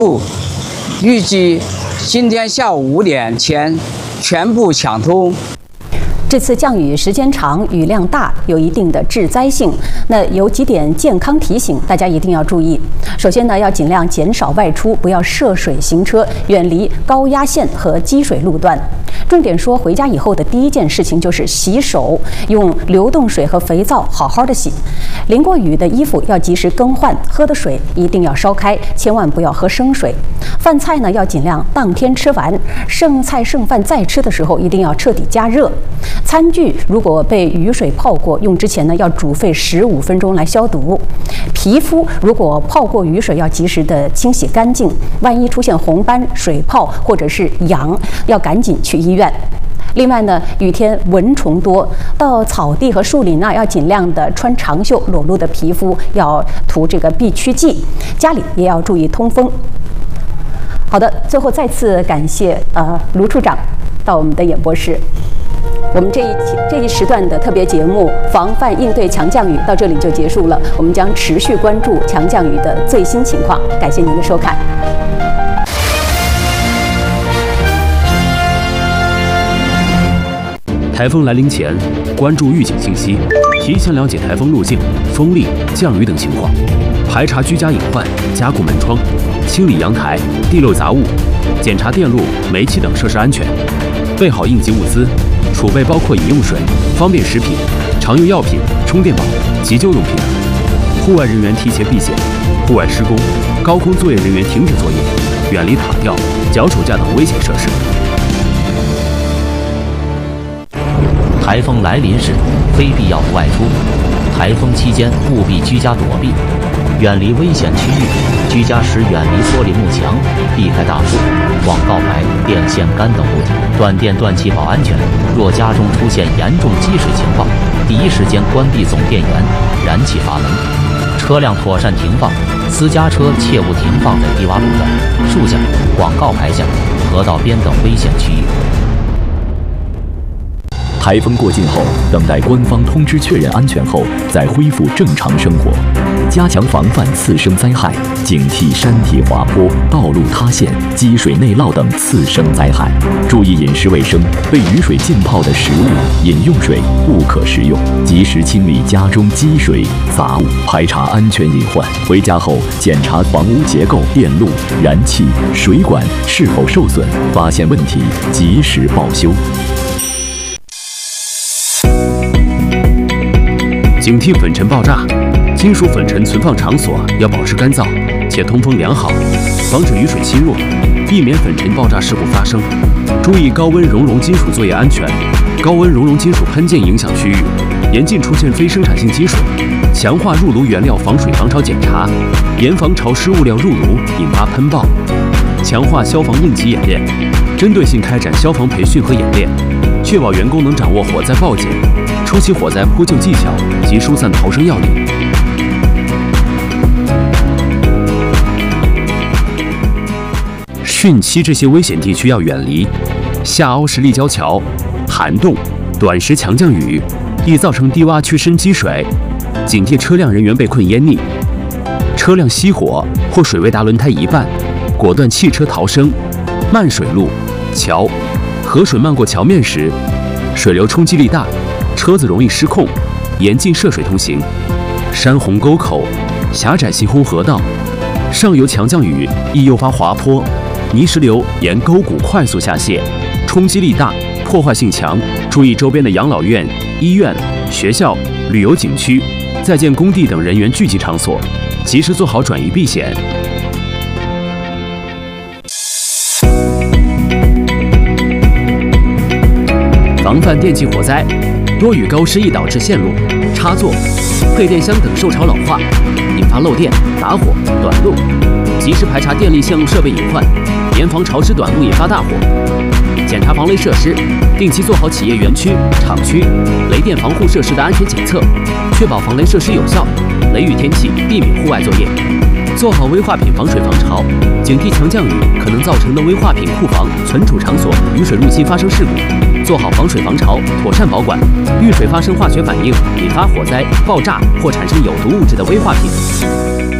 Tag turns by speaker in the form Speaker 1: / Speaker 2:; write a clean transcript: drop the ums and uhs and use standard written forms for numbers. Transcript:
Speaker 1: 预计今天下午5点前全部抢通。
Speaker 2: 这次降雨时间长、雨量大，有一定的致灾性。那有几点健康提醒，大家一定要注意。首先呢，要尽量减少外出，不要涉水行车，远离高压线和积水路段。重点说，回家以后的第一件事情就是洗手，用流动水和肥皂好好的洗。淋过雨的衣服要及时更换，喝的水一定要烧开，千万不要喝生水。饭菜呢要尽量当天吃完，剩菜剩饭再吃的时候一定要彻底加热。餐具如果被雨水泡过，用之前呢要煮沸15分钟来消毒。皮肤如果泡过雨水，要及时的清洗干净。万一出现红斑、水泡或者是痒，要赶紧去医院。另外呢，雨天蚊虫多，到草地和树林呢要尽量的穿长袖，裸露的皮肤要涂这个避蛆剂。家里也要注意通风。好的，最后再次感谢卢处长到我们的演播室。我们这一时段的特别节目《防范应对强降雨》到这里就结束了。我们将持续关注强降雨的最新情况。感谢您的收看。
Speaker 3: 台风来临前，关注预警信息，提前了解台风路径、风力、降雨等情况，排查居家隐患，加固门窗，清理阳台、地漏杂物，检查电路、煤气等设施安全，备好应急物资，储备包括饮用水、方便食品、常用药品、充电宝、急救用品等。户外人员提前避险，户外施工、高空作业人员停止作业，远离塔吊、脚手架等危险设施。
Speaker 4: 台风来临时，非必要不外出。台风期间务必居家躲避，远离危险区域。居家时远离玻璃幕墙，避开大树、广告牌、电线杆等物，断电断气保安全。若家中出现严重积水情况，第一时间关闭总电源，燃气阀门。车辆妥善停放，私家车切勿停放在低洼路段、树下、广告牌下、河道边等危险区域。
Speaker 5: 台风过境后，等待官方通知确认安全后，再恢复正常生活。加强防范次生灾害，警惕山体滑坡、道路塌陷、积水内涝等次生灾害。注意饮食卫生，被雨水浸泡的食物、饮用水不可食用。及时清理家中积水杂物，排查安全隐患。回家后检查房屋结构、电路、燃气、水管是否受损，发现问题及时报修。
Speaker 3: 警惕粉尘爆炸，金属粉尘存放场所要保持干燥且通风良好，防止雨水侵入，避免粉尘爆炸事故发生。注意高温熔融金属作业安全，高温熔融金属喷溅影响区域，严禁出现非生产性积水。强化入炉原料防水防潮检查，严防潮湿物料入炉引发喷爆。强化消防应急演练，针对性开展消防培训和演练，确保员工能掌握火灾报警、初期火灾扑救技巧及疏散逃生要领。汛期这些危险地区要远离。下凹式立交桥、涵洞、短时强降雨易造成低洼区深积水，警惕车辆人员被困淹溺。车辆熄火或水位达轮胎一半，果断弃车逃生。漫水路、桥，河水漫过桥面时，水流冲击力大，车子容易失控，严禁涉水通行。山洪沟口、狭窄行洪河道，上游强降雨易诱发滑坡，泥石流沿沟谷快速下泄，冲击力大，破坏性强。注意周边的养老院、医院、学校、旅游景区、在建工地等人员聚集场所，及时做好转移避险。防范电气火灾，多雨高湿易导致线路、插座、配电箱等受潮老化，引发漏电、打火、短路。及时排查电力线路设备隐患，严防潮湿短路引发大火。检查防雷设施，定期做好企业园区、厂区雷电防护设施的安全检测，确保防雷设施有效。雷雨天气避免户外作业，做好危化品防水防潮，警惕强降雨可能造成的危化品库房、存储场所雨水入侵发生事故。做好防水防潮，妥善保管遇水发生化学反应引发火灾、爆炸或产生有毒物质的危化品。